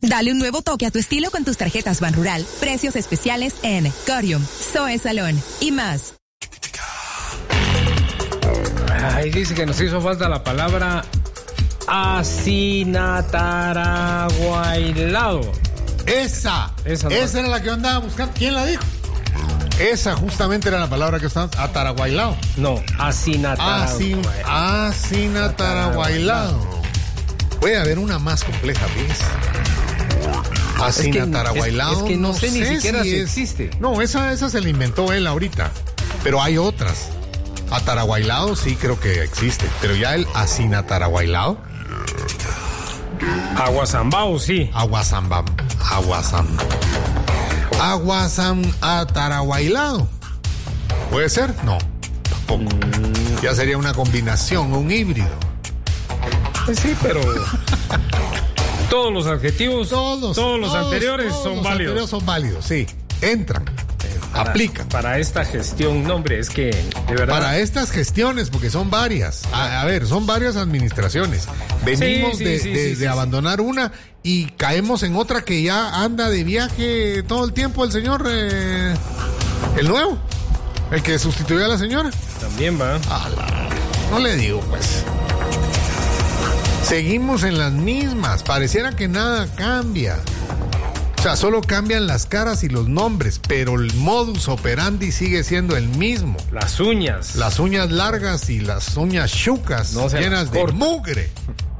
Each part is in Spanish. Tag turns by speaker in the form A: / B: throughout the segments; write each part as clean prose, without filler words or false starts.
A: Dale un nuevo toque a tu estilo con tus tarjetas Banrural. Precios especiales en Corium, Zoe Salón y más.
B: Ay, dice que nos hizo falta la palabra acinataraguailado.
C: Esa era la que andaba buscando. ¿Quién la dijo? Esa justamente era la palabra que estaba. Ataraguailado.
B: No,
C: acinataraguailado. Puede haber una más compleja, ¿ves? Acinataraguailado.
B: Es que no sé ni siquiera si existe.
C: No, esa se la inventó él ahorita. Pero hay otras. Ataraguailado sí creo que existe. Pero ya el acinataraguailado.
B: Aguasambao, sí.
C: Ataraguailado. ¿Puede ser? No, tampoco. Ya sería una combinación, un híbrido.
B: Pues sí, pero todos los adjetivos, todos los anteriores son válidos.
C: Anteriores son válidos, sí. Entran, aplican.
B: Para esta gestión, no, hombre, es que de verdad.
C: Para estas gestiones, porque son varias. A ver, son varias administraciones. Venimos de abandonar una y caemos en otra que ya anda de viaje todo el tiempo el señor, el nuevo, el que sustituyó a la señora.
B: También va.
C: No le digo, pues. Seguimos en las mismas. Pareciera que nada cambia. O sea, solo cambian las caras y los nombres, pero el modus operandi sigue siendo el mismo.
B: Las uñas
C: largas y las uñas chucas, llenas de mugre.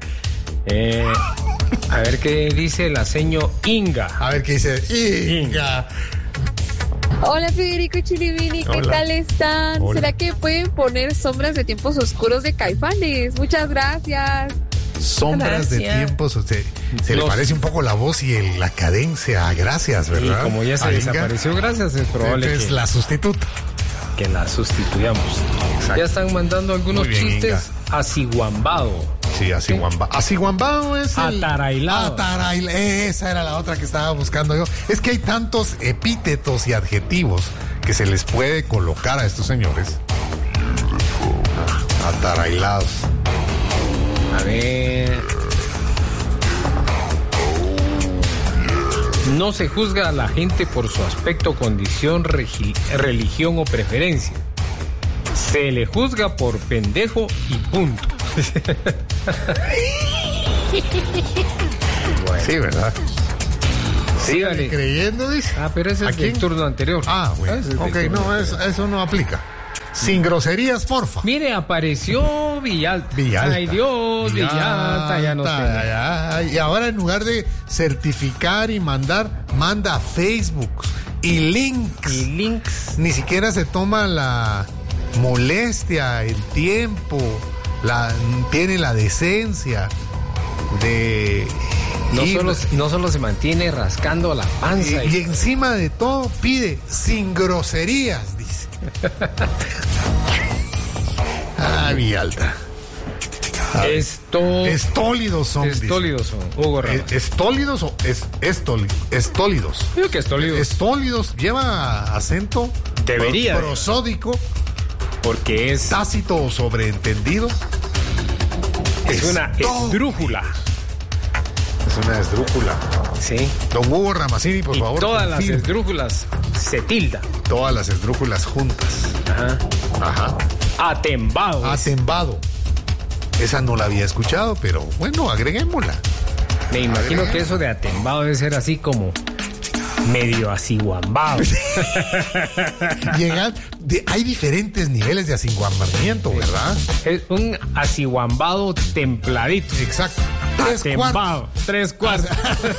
B: A ver qué dice la seño Inga.
C: A ver qué dice Inga.
D: Hola Federico y Chilibini, ¿qué tal están?
C: Hola.
D: ¿Será que pueden poner Sombras de Tiempos Oscuros de Caifanes? Muchas gracias.
C: Sombras de tiempos, se le parece un poco la voz y la cadencia. Gracias, ¿verdad?
B: Y como ya se desapareció, gracias, es probable
C: que la sustituta.
B: Que la sustituyamos. Exacto. Ya están mandando algunos chistes. Aciguambado.
C: Sí, aciguambado. Aciguambado es
B: atarailado.
C: Esa era la otra que estaba buscando yo. Es que hay tantos epítetos y adjetivos que se les puede colocar a estos señores. Atarailados.
B: A ver. No se juzga a la gente por su aspecto, condición, religión o preferencia. Se le juzga por pendejo y punto.
C: Bueno. Sí, ¿verdad?
B: Sígale.
C: Creyendo, dice.
B: Pero ese es el turno anterior.
C: Bueno. Ok, no, eso no aplica. Sin groserías, porfa.
B: Mire, apareció Villalta. Ay, Dios, Villalta, ya no sé.
C: Y ahora en lugar de certificar y mandar, manda a Facebook y links. Ni siquiera se toma la molestia, el tiempo, tiene la decencia de...
B: No solo se mantiene rascando la panza.
C: Y encima de todo pide sin groserías, dice. Villalta. Estólidos son.
B: Hugo Ramos.
C: ¿Estólidos o estólidos?
B: Digo que estólidos.
C: Estólidos lleva acento.
B: Debería.
C: Prosódico.
B: Porque es
C: tácito o sobreentendido.
B: Es una esdrújula.
C: Es una esdrújula.
B: Sí.
C: Don Hugo Ramazzini, por favor.
B: Todas las esdrújulas se tildan.
C: Todas las esdrújulas juntas. Ajá.
B: Atembado.
C: Esa no la había escuchado, pero bueno, agreguémosla.
B: Me imagino que eso de atembado debe ser así como medio aciguambado.
C: Hay diferentes niveles de aciguambamiento, ¿verdad?
B: Es un aciguambado templadito.
C: Exacto.
B: Atembado. 3/4.